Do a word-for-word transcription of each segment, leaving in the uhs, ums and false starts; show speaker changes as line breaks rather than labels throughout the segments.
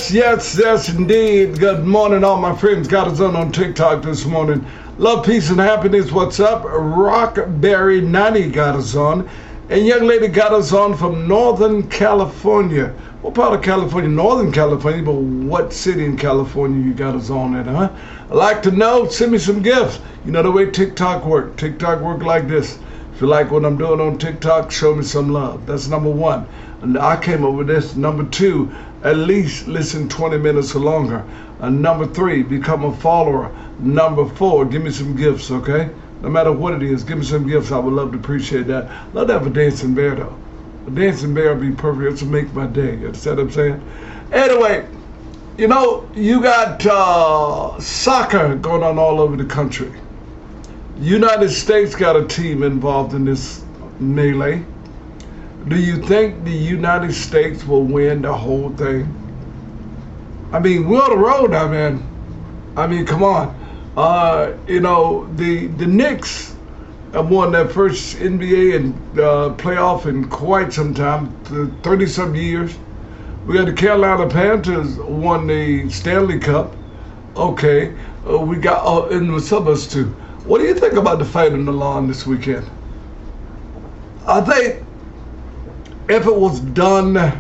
Yes, yes, yes, indeed. Good morning, all my friends. Got us on on TikTok this morning. Love, peace, and happiness. What's up? Rockberry ninety got us on. And young lady got us on from Northern California. What part of California? Northern California, but what city in California you got us on at, huh? I'd like to know. Send me some gifts. You know the way TikTok work. TikTok work like this. If you like what I'm doing on TikTok, show me some love. That's number one. And I came up with this. Number two, at least listen twenty minutes or longer. And number three, become a follower. Number four, give me some gifts, okay? No matter what it is, give me some gifts. I would love to appreciate that. Love to have a dancing bear, though. A dancing bear would be perfect. It would make my day. You understand what I'm saying? Anyway, you know, you got uh, soccer going on all over the country. United States got a team involved in this melee. Do you think the United States will win the whole thing? I mean, we're on the road now, man. I mean, come on. Uh, you know, the the Knicks have won their first N B A and uh, playoff in quite some time, thirty-some years. We got the Carolina Panthers won the Stanley Cup. Okay, uh, we got uh, in the suburbs too. What do you think about the fight on the lawn this weekend? I think if it was done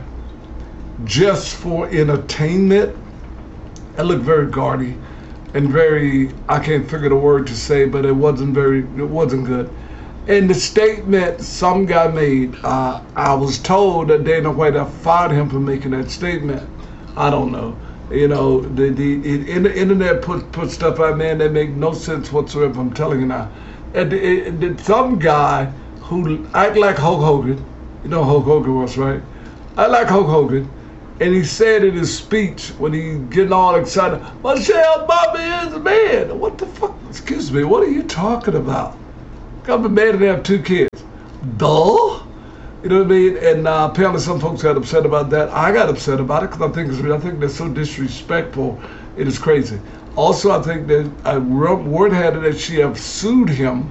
just for entertainment, it looked very gaudy and very, I can't figure the word to say, but it wasn't very, it wasn't good. And the statement some guy made, uh, I was told that Dana White have fired him for making that statement. I don't know. You know, the the, the, the internet put, put stuff out, man, that make no sense whatsoever, I'm telling you now. And the, the, some guy who act like Hulk Hogan, you know who Hulk Hogan was, right? I like Hulk Hogan. And he said in his speech when he getting all excited, Michelle Bobby is a man. What the fuck? Excuse me, what are you talking about? I'm a man and have two kids. Duh? You know what I mean? And uh, apparently some folks got upset about that. I got upset about it because I think it's, I think they're so disrespectful. It is crazy. Also, I think that uh, word had it that she have sued him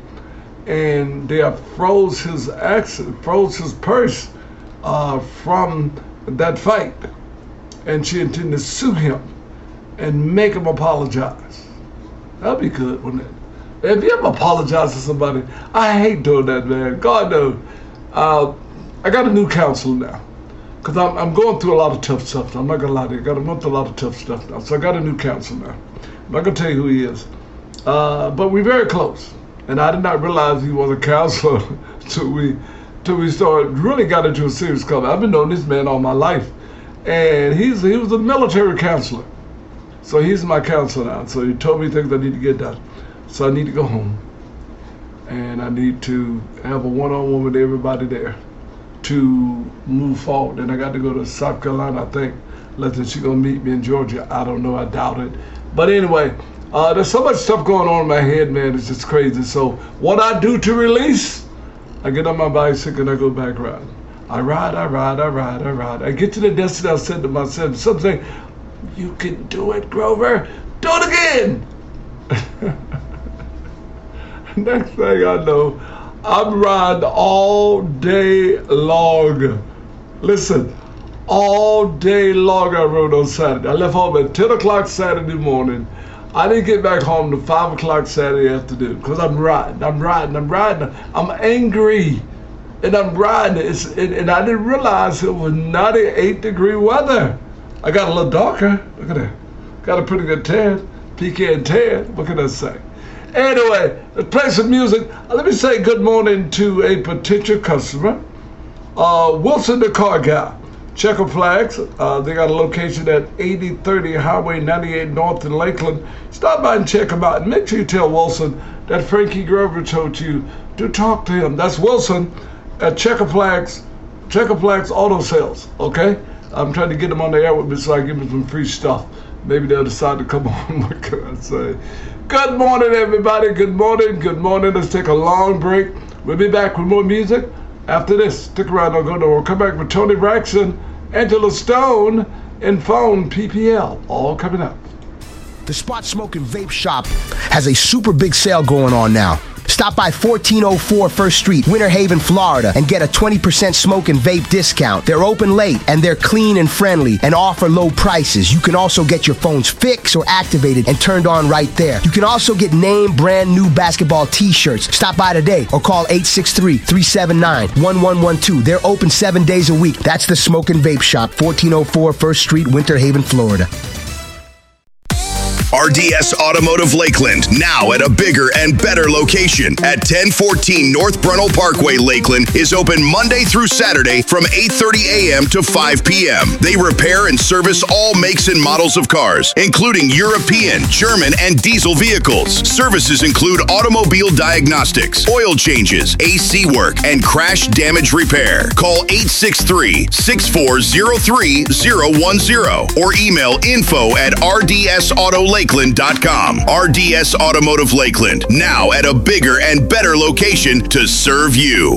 and they have froze his accent, froze his purse uh, from that fight, and she intended to sue him and make him apologize. That'd be good, wouldn't it? If you ever apologize to somebody, I hate doing that, man. God knows. Uh, I got a new counselor now, because I'm, I'm going through a lot of tough stuff. I'm not going to lie to you. I got to go through a lot of tough stuff now. So I got a new counselor now. I'm not going to tell you who he is. Uh, but we're very close. And I did not realize he was a counselor until we till we started, really got into a serious cover. I've been knowing this man all my life. And he's he was a military counselor. So he's my counselor now. So he told me things I need to get done. So I need to go home. And I need to have a one-on-one with everybody there to move forward. And I got to go to South Carolina, I think. Unless she's going to meet me in Georgia. I don't know. I doubt it. But anyway, uh, there's so much stuff going on in my head, man. It's just crazy. So what I do to release, I get on my bicycle and I go back riding. I ride, I ride, I ride, I ride. I get to the destination, I said to myself, something, you can do it, Grover. Do it again. Next thing I know, I'm riding all day long. Listen, all day long I rode on Saturday. I left home at ten o'clock Saturday morning. I didn't get back home till five o'clock Saturday afternoon because I'm riding, I'm riding, I'm riding. I'm angry and I'm riding. It's, and, and I didn't realize it was ninety-eight degree weather. I got a little darker. Look at that. Got a pretty good tan, pecan tan. What can I say? Anyway, let's play some music. Uh, let me say good morning to a potential customer, uh, Wilson the car guy. Checker Flags, uh, they got a location at eighty thirty Highway ninety-eight North in Lakeland. Stop by and check them out. And make sure you tell Wilson that Frankie Grover told you to talk to him. That's Wilson at Checker Flags, Checker Flags Auto Sales, okay? I'm trying to get them on the air with me so I give them some free stuff. Maybe they'll decide to come on. What can I say? Good morning, everybody. Good morning. Good morning. Let's take a long break. We'll be back with more music after this. Stick around. Don't go nowhere. We'll come back with Tony Braxton, Angela Stone, and Phone P P L. All coming up.
The Spot Smoking Vape Shop has a super big sale going on now. Stop by fourteen oh four First Street, Winter Haven, Florida, and get a twenty percent smoke and vape discount. They're open late, and they're clean and friendly, and offer low prices. You can also get your phones fixed or activated and turned on right there. You can also get name brand new basketball t-shirts. Stop by today or call eight six three, three seven nine, one one one two. They're open seven days a week. That's the Smoke and Vape Shop, fourteen oh four First Street, Winter Haven, Florida.
R D S Automotive Lakeland, now at a bigger and better location at ten fourteen North Brunel Parkway, Lakeland, is open Monday through Saturday from eight thirty a.m. to five p.m. They repair and service all makes and models of cars, including European, German, and diesel vehicles. Services include automobile diagnostics, oil changes, A C work, and crash damage repair. Call eight six three, six four zero three, zero one zero or email info at r d s auto lakeland dot com. R D S Automotive Lakeland, now at a bigger and better location to serve you.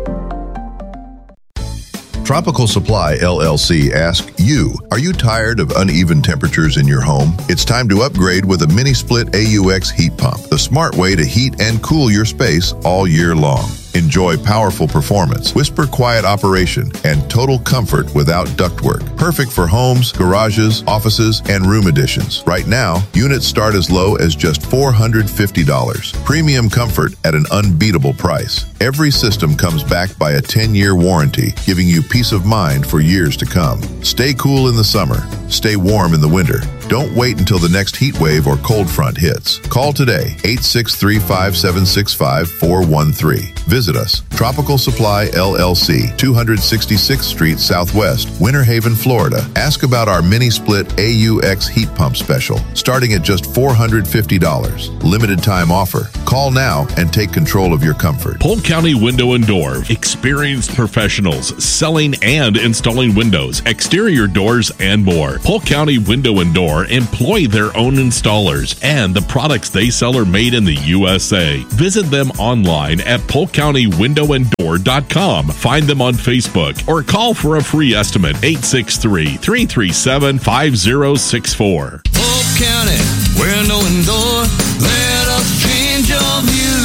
Tropical Supply L L C asks you, are you tired of uneven temperatures in your home? It's time to upgrade with a mini split A U X heat pump, the smart way to heat and cool your space all year long. Enjoy powerful performance, whisper quiet operation, and total comfort without ductwork. Perfect for homes, garages, offices, and room additions. Right now, units start as low as just four hundred fifty dollars. Premium comfort at an unbeatable price. Every system comes backed by a ten-year warranty, giving you peace of mind for years to come. Stay cool in the summer. Stay warm in the winter. Don't wait until the next heat wave or cold front hits. Call today, eight six three, five seven six five, four one three. Visit us, Tropical Supply L L C, two sixty-sixth Street Southwest, Winter Haven, Florida. Ask about our mini split A U X heat pump special, starting at just four hundred fifty dollars. Limited time offer. Call now and take control of your comfort.
Polk County Window and Door. Experienced professionals selling and installing windows, exterior doors, and more. Polk County Window and Door employ their own installers, and the products they sell are made in the U S A. Visit them online at polk county window and door dot com. Find them on Facebook or call for a free estimate, eight six three, three three seven, five zero six four.
Polk County Window and Door, let us change your view.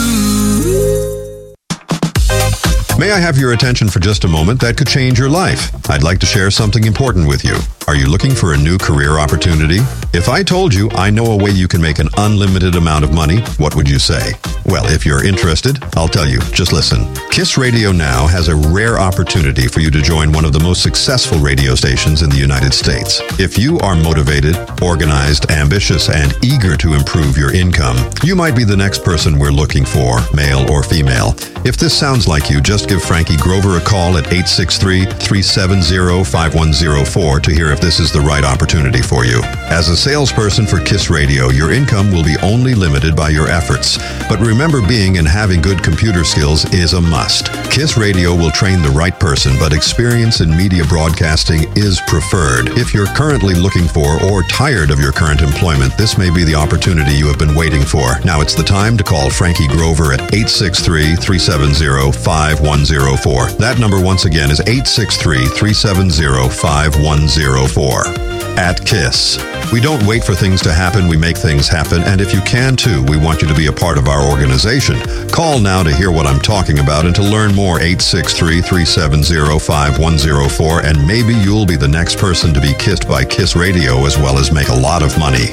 May I have your attention for just a moment? That could change your life. I'd like to share something important with you. Are you looking for a new career opportunity? If I told you I know a way you can make an unlimited amount of money, what would you say? Well, if you're interested, I'll tell you. Just listen. KISS Radio Now has a rare opportunity for you to join one of the most successful radio stations in the United States. If you are motivated, organized, ambitious, and eager to improve your income, you might be the next person we're looking for, male or female. If this sounds like you, just give Frankie Grover a call at eight six three, three seven zero, five one zero four to hear if this is the right opportunity for you. As a salesperson for KISS Radio, your income will be only limited by your efforts. But remember, being and having good computer skills is a must. KISS Radio will train the right person, but experience in media broadcasting is preferred. If you're currently looking for or tired of your current employment, this may be the opportunity you have been waiting for. Now it's the time to call Frankie Grover at eight six three, three seven zero, five one zero four. That number once again is eight six three, three seven zero, five one zero four. At KISS, we don't wait for things to happen, we make things happen, and if you can too, we want you to be a part of our organization. Call now to hear what I'm talking about and to learn more, eight six three, three seven zero, five one zero four, and maybe you'll be the next person to be kissed by KISS Radio as well as make a lot of money.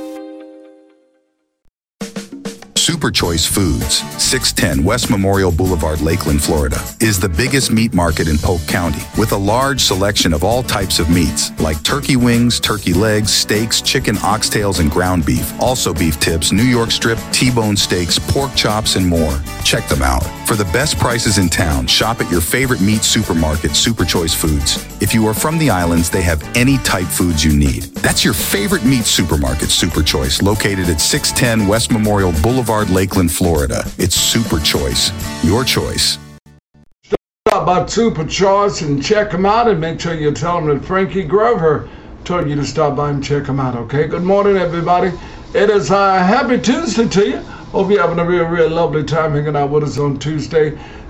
Super Choice Foods, six ten West Memorial Boulevard, Lakeland, Florida, is the biggest meat market in Polk County with a large selection of all types of meats like turkey wings, turkey legs, steaks, chicken oxtails, and ground beef. Also beef tips, New York strip, T-bone steaks, pork chops, and more. Check them out. For the best prices in town, shop at your favorite meat supermarket, Super Choice Foods. If you are from the islands, they have any type foods you need. That's your favorite meat supermarket, Super Choice, located at six ten West Memorial Boulevard, Lakeland, Florida. It's Super Choice. Your choice.
Stop by Super Choice and check them out, and make sure you tell them that Frankie Grover told you to stop by and check them out, okay? Good morning, everybody. It is a happy Tuesday to you. Hope you're having a real, real lovely time hanging out with us on Tuesday.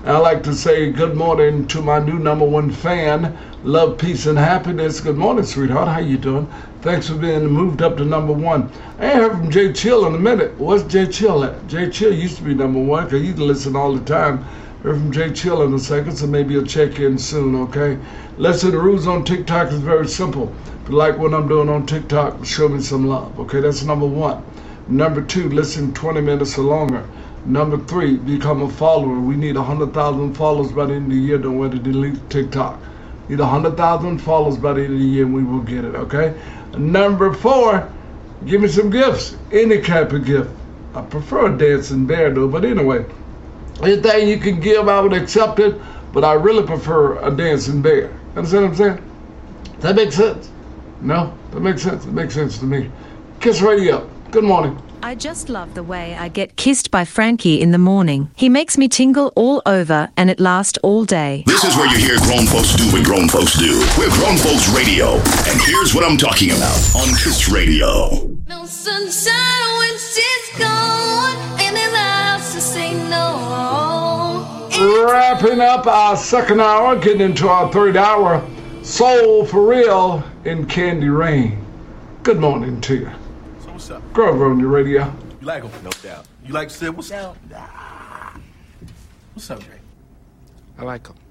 And I'd like to say good morning to my new number one fan. Love, peace, and happiness. Good morning, sweetheart. How you doing? Thanks for being moved up to number one. I ain't heard from Jay Chill in a minute. What's Jay Chill at? Jay Chill used to be number one because he'd listen all the time. Heard from Jay Chill in a second, so maybe he'll check in soon, okay? Listen, the rules on TikTok is very simple. If you like what I'm doing on TikTok, show me some love, okay? That's number one. Number two, listen twenty minutes or longer. Number three, become a follower. We need one hundred thousand followers by the end of the year. Don't want to delete TikTok. Need one hundred thousand followers by the end of the year and we will get it, okay? Number four, give me some gifts. Any type of gift. I prefer a dancing bear though, but anyway. Anything you can give, I would accept it, but I really prefer a dancing bear. Understand what I'm saying? Does that make sense? No? That makes sense. It makes sense to me. Kiss Radio. Good morning.
I just love the way I get kissed by Frankie in the morning. He makes me tingle all over, and it lasts all day.
This is where you hear grown folks do what grown folks do. We're Grown Folks Radio, and here's what I'm talking about on Kiss Radio.
No sunshine when she's gone, and it allows to say no.
Wrapping up our second hour, getting into our third hour. Soul for Real in Candy Rain. Good morning to you.
So what's up?
Grover on your radio.
You like him? No doubt. You like Sid? What's up? Nah. What's up, Dre?
I like him.